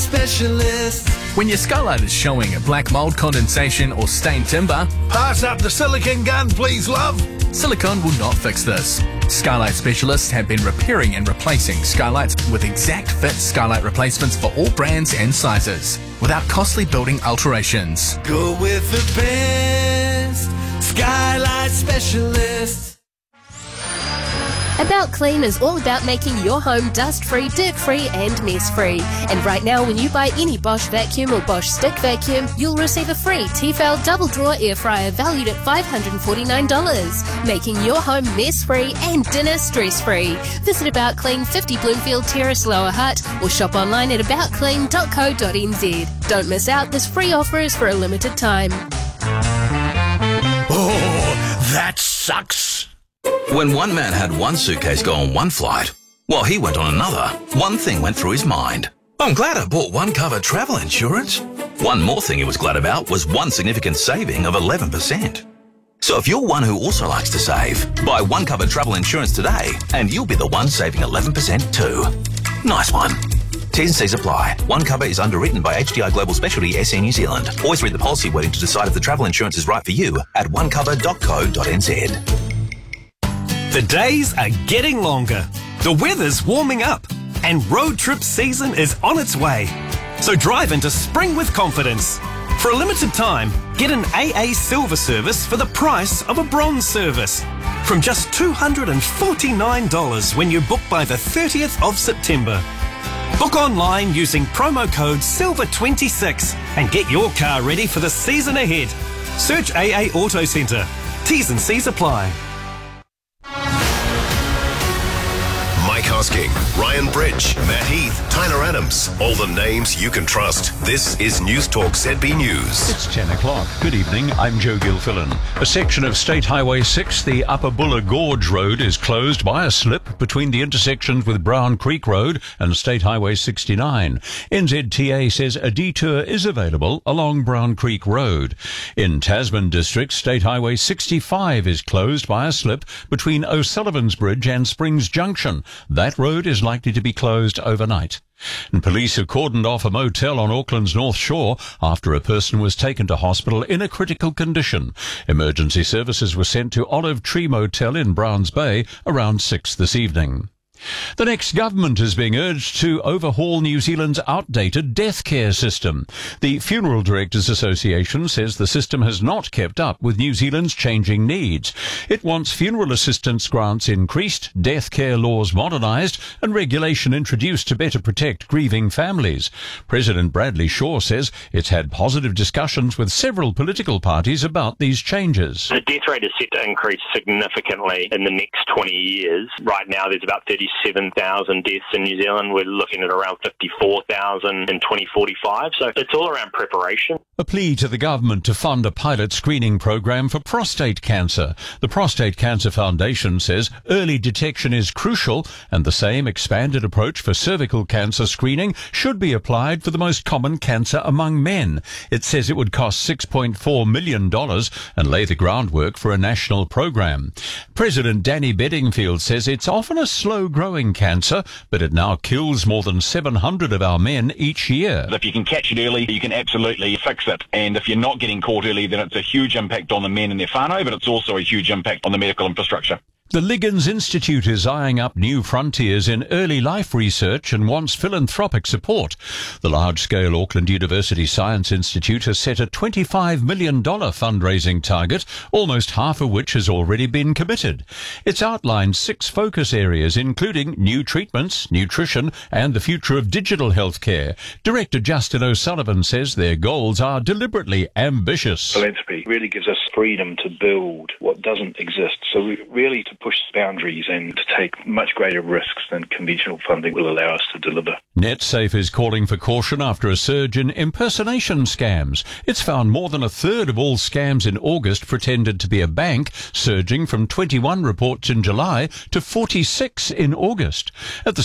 Specialist. When your skylight is showing a black mold, condensation or stained timber, pass up the silicone gun, please, love. silicone will not fix this. Skylight Specialists have been repairing and replacing skylights with exact fit skylight replacements for all brands and sizes, without costly building alterations. Go with the best. Skylight Specialist. About Clean is all about making your home dust-free, dirt-free and mess-free. And right now, when you buy any Bosch vacuum or Bosch stick vacuum, you'll receive a free Tefal double drawer air fryer valued at $549, making your home mess-free and dinner stress-free. Visit About Clean, 50 Bloomfield Terrace, Lower Hutt, or shop online at aboutclean.co.nz. Don't miss out, this free offer is for a limited time. Oh, that sucks. When one man had one suitcase go on one flight, while he went on another, one thing went through his mind. I'm glad I bought one cover travel insurance. One more thing he was glad about was one significant saving of 11%. So if you're one who also likes to save, buy one cover travel insurance today and you'll be the one saving 11% too. Nice one. T's and C's apply. One cover is underwritten by HDI Global Specialty SE New Zealand. Always read the policy wording to decide if the travel insurance is right for you at onecover.co.nz. The days are getting longer, the weather's warming up, and road trip season is on its way. So drive into spring with confidence. For a limited time, get an AA Silver service for the price of a Bronze service. From just $249 when you book by the 30th of September. Book online using promo code SILVER26 and get your car ready for the season ahead. Search AA Auto Centre. T's and C's apply. Mike Hosking, Ryan Bridge, Matt Heath, Tyler Adams. All the names you can trust. This is News Talk ZB News. It's 10 o'clock. Good evening. I'm Joe Gilfillan. A section of State Highway 6, the Upper Buller Gorge Road, is closed by a slip between the intersections with Brown Creek Road and State Highway 69. NZTA says a detour is available along Brown Creek Road. In Tasman District, State Highway 65 is closed by a slip between O'Sullivan's Bridge and Springs Junction. That road is likely to be closed overnight. And police have cordoned off a motel on Auckland's North Shore after a person was taken to hospital in a critical condition. Emergency services were sent to Olive Tree Motel in Browns Bay around 6 this evening. The next government is being urged to overhaul New Zealand's outdated death care system. The Funeral Directors Association says the system has not kept up with New Zealand's changing needs. It wants funeral assistance grants increased, death care laws modernised, and regulation introduced to better protect grieving families. President Bradley Shaw says it's had positive discussions with several political parties about these changes. The death rate is set to increase significantly in the next 20 years. Right now there's about 37,000 deaths in New Zealand. We're looking at around 54,000 in 2045. So it's all around preparation. A plea to the government to fund a pilot screening program for prostate cancer. The Prostate Cancer Foundation says early detection is crucial, and the same expanded approach for cervical cancer screening should be applied for the most common cancer among men. It says it would cost $6.4 million and lay the groundwork for a national program. President Danny Bedingfield says it's often a slow-growing cancer, but it now kills more than 700 of our men each year. If you can catch it early, you can absolutely fix it. And if you're not getting caught early, then it's a huge impact on the men and their whānau, but it's also a huge impact on the medical infrastructure. The Liggins Institute is eyeing up new frontiers in early life research and wants philanthropic support. The large-scale Auckland University Science Institute has set a $25 million fundraising target, almost half of which has already been committed. It's outlined 6 focus areas, including new treatments, nutrition, and the future of digital healthcare. Director Justin O'Sullivan says their goals are deliberately ambitious. Philanthropy really gives us freedom to build what doesn't exist. So really to push boundaries and to take much greater risks than conventional funding will allow us to deliver. NetSafe is calling for caution after a surge in impersonation scams. It's found more than a third of all scams in August pretended to be a bank, surging from 21 reports in July to 46 in August. At the